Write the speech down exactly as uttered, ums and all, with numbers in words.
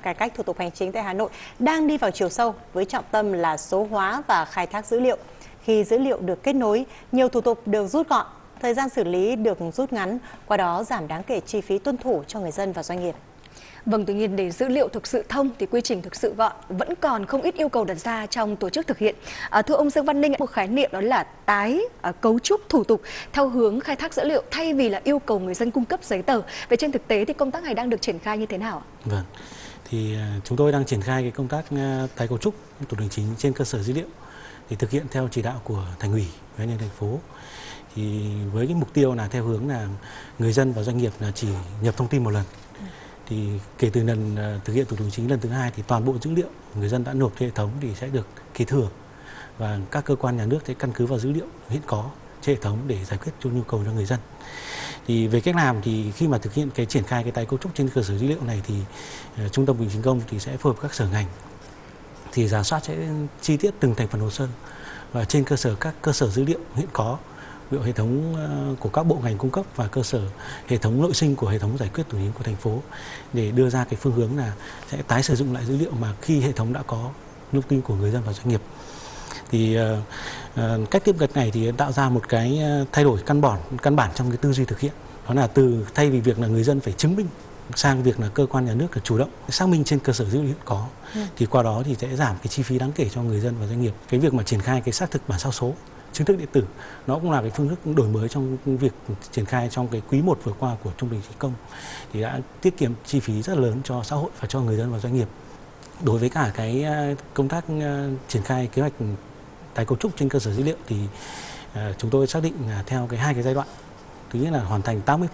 cải cách thủ tục hành chính tại Hà Nội đang đi vào chiều sâu với trọng tâm là số hóa và khai thác dữ liệu. Khi dữ liệu được kết nối, nhiều thủ tục được rút gọn, thời gian xử lý được rút ngắn, qua đó giảm đáng kể chi phí tuân thủ cho người dân và doanh nghiệp. Vâng, tuy nhiên để dữ liệu thực sự thông thì quy trình thực sự gọn vẫn còn không ít yêu cầu đặt ra trong tổ chức thực hiện. À, thưa ông Dương Văn Ninh, một khái niệm đó là tái à, cấu trúc thủ tục theo hướng khai thác dữ liệu thay vì là yêu cầu người dân cung cấp giấy tờ. Về trên thực tế thì công tác này đang được triển khai như thế nào? Vâng, thì uh, chúng tôi đang triển khai cái công tác uh, tái cấu trúc thủ tục hành chính trên cơ sở dữ liệu để thực hiện theo chỉ đạo của Thành ủy, Ủy ban nhân dân thành phố. Thì với cái mục tiêu là theo hướng là người dân và doanh nghiệp là chỉ nhập thông tin một lần. Thì kể từ lần uh, thực hiện thủ tục hành chính lần thứ hai thì toàn bộ dữ liệu người dân đã nộp trên hệ thống thì sẽ được kế thừa, và các cơ quan nhà nước sẽ căn cứ vào dữ liệu hiện có trên hệ thống để giải quyết cho nhu cầu cho người dân. Thì về cách làm thì khi mà thực hiện cái triển khai cái tái cấu trúc trên cơ sở dữ liệu này thì uh, Trung tâm Hành chính công thì sẽ phối hợp các sở ngành thì rà soát sẽ chi tiết từng thành phần hồ sơ, và trên cơ sở các cơ sở dữ liệu hiện có, ví dụ hệ thống của các bộ ngành cung cấp và cơ sở hệ thống nội sinh của hệ thống giải quyết thủ tục hành chính của thành phố, để đưa ra cái phương hướng là sẽ tái sử dụng lại dữ liệu mà khi hệ thống đã có thông tin của người dân và doanh nghiệp. Thì uh, uh, cách tiếp cận này thì tạo ra một cái thay đổi căn bản căn bản trong cái tư duy thực hiện, đó là từ thay vì việc là người dân phải chứng minh sang việc là cơ quan nhà nước là chủ động xác minh trên cơ sở dữ liệu hiện có, ừ. thì qua đó thì sẽ giảm cái chi phí đáng kể cho người dân và doanh nghiệp. Cái việc mà triển khai cái xác thực bản sao số, chứng thực điện tử, nó cũng là cái phương thức đổi mới trong việc triển khai trong cái quý một vừa qua của Trung tâm Hành chính công, thì đã tiết kiệm chi phí rất lớn cho xã hội và cho người dân và doanh nghiệp. Đối với cả cái công tác triển khai kế hoạch tái cấu trúc trên cơ sở dữ liệu thì chúng tôi xác định là theo cái hai cái giai đoạn. Thứ nhất là hoàn thành tám mươi